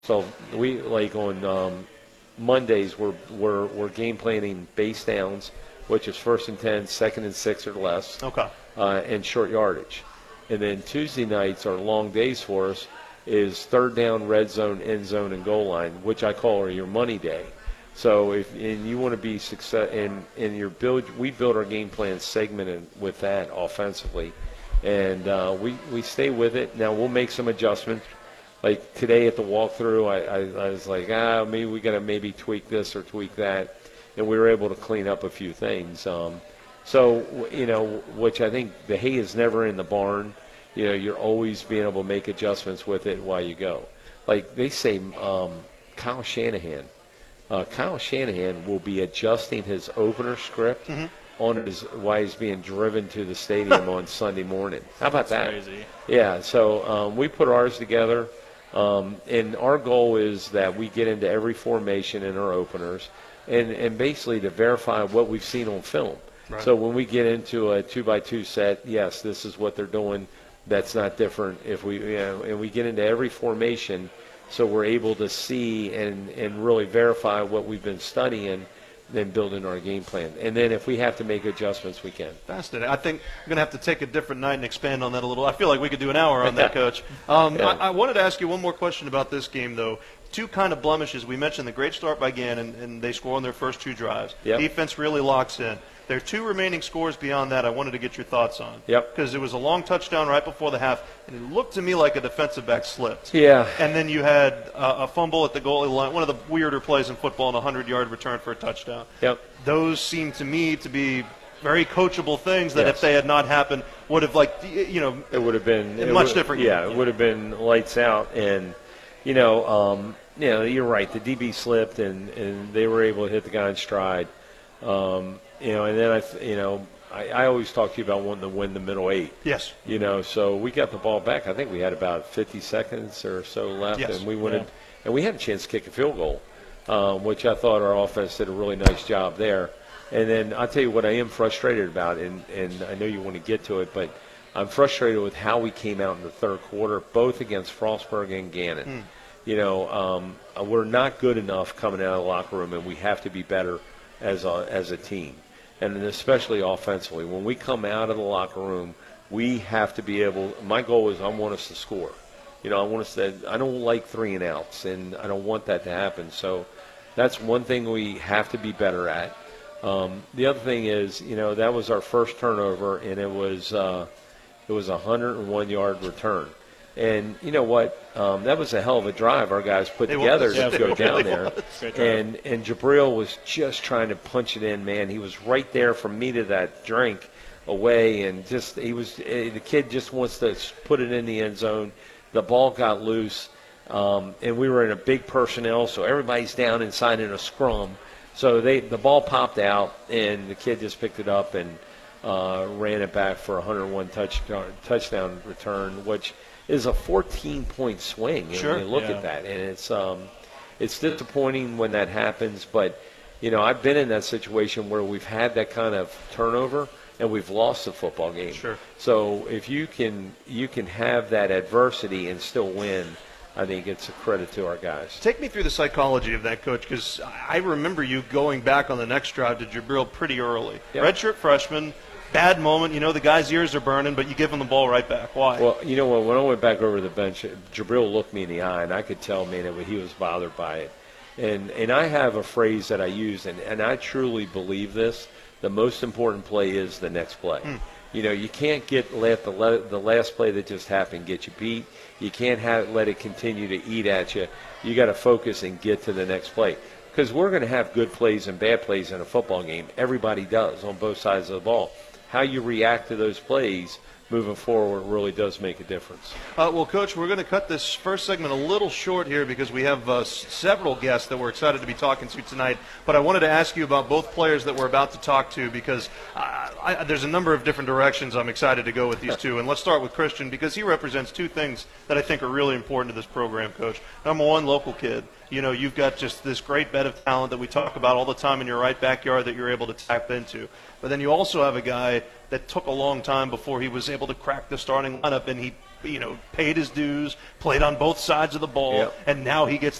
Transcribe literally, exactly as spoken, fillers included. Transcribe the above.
So we like on um, Mondays we're, we're we're game planning base downs, which is first and ten, second and six or less, Okay. uh, and short yardage. And then Tuesday nights are long days for us. Is third down, red zone, end zone, and goal line, which I call are your money day. So if and you want to be success in in your build, we build our game plan segmented with that offensively, and uh, we we stay with it. Now we'll make some adjustments. Like today at the walkthrough, I, I, I was like, ah, maybe we got to maybe tweak this or tweak that, and we were able to clean up a few things. Um, so you know, which I think the hay is never in the barn. You know, you're always being able to make adjustments with it while you go. Like they say, um, Kyle Shanahan. Uh, Kyle Shanahan will be adjusting his opener script mm-hmm. on his while he's being driven to the stadium on Sunday morning. How about That's that? Crazy. Yeah. So um, we put ours together. Um, and our goal is that we get into every formation in our openers and, and basically to verify what we've seen on film. Right. So when we get into a two-by-two set, yes, this is what they're doing. That's not different. If we, you know, and we get into every formation so we're able to see and, and really verify what we've been studying then building our game plan. And then if we have to make adjustments, we can. Fascinating. I think we're going to have to take a different night and expand on that a little. I feel like we could do an hour on that, Coach. Um, yeah. I, I wanted to ask you one more question about this game, though. Two kind of blemishes. We mentioned the great start by Gannon, and they score on their first two drives. Yep. Defense really locks in. There are two remaining scores beyond that I wanted to get your thoughts on. Yep. Because it was a long touchdown right before the half, and it looked to me like a defensive back slipped. Yeah. And then you had uh, a fumble at the goal line, one of the weirder plays in football, and a hundred-yard return for a touchdown. Yep. Those seem to me to be very coachable things that yes. if they had not happened would have, like, you know, it would have been a much would, different yeah, game. It would have been lights out. And, you know, um, you know, you're right. The D B slipped, and, and they were able to hit the guy in stride. Um, you know, and then, I, you know, I, I always talk to you about wanting to win the middle eight. Yes. You know, so we got the ball back. I think we had about fifty seconds or so left, yes. and we wanted, yeah. and we had a chance to kick a field goal, um, which I thought our offense did a really nice job there. And then I'll tell you what I am frustrated about, and, and I know you want to get to it, but I'm frustrated with how we came out in the third quarter, both against Frostburg and Gannon. Mm. You know, um, we're not good enough coming out of the locker room, and we have to be better as a, as a team, and especially offensively. When we come out of the locker room, we have to be able – my goal is I want us to score. You know, I want us to – I don't like three and outs, and I don't want that to happen. So that's one thing we have to be better at. Um, the other thing is, you know, that was our first turnover, and it was uh, it was a one hundred one yard return. And you know what? Um, that was a hell of a drive our guys put it together was. to Yeah, go down really there. And and Jabril was just trying to punch it in, man. He was right there from me to that drink away, and just he was the kid just wants to put it in the end zone. The ball got loose, um, and we were in a big personnel, so everybody's down inside in a scrum. So they the ball popped out, and the kid just picked it up and uh, ran it back for a one hundred one touchdown touchdown return, which is a fourteen point swing. Sure. And you look yeah. at that, and it's um, it's disappointing when that happens. But you know, I've been in that situation where we've had that kind of turnover, and we've lost the football game. Sure. So if you can you can have that adversity and still win, I think it's a credit to our guys. Take me through the psychology of that, Coach, because I remember you going back on the next drive to Jabril pretty early. Yep. Redshirt freshman, bad moment. You know, the guy's ears are burning, but you give him the ball right back. Why? Well, you know what? When I went back over the bench, Jabril looked me in the eye, and I could tell, man, that he was bothered by it. And and I have a phrase that I use, and, and I truly believe this. The most important play is the next play. Mm. You know, you can't get let the the last play that just happened get you beat. You can't have let it continue to eat at you. You got to focus and get to the next play, because we're going to have good plays and bad plays in a football game. Everybody does on both sides of the ball. How you react to those plays moving forward really does make a difference. Uh, well, Coach, we're going to cut this first segment a little short here because we have uh, s- several guests that we're excited to be talking to tonight. But I wanted to ask you about both players that we're about to talk to, because uh, I, there's a number of different directions I'm excited to go with these two. And let's start with Christian, because he represents two things that I think are really important to this program, Coach. Number one, local kid. You know, you've got just this great bed of talent that we talk about all the time in your right backyard that you're able to tap into. But then you also have a guy that took a long time before he was able to crack the starting lineup, and he you know, paid his dues, played on both sides of the ball, Yep. and now he gets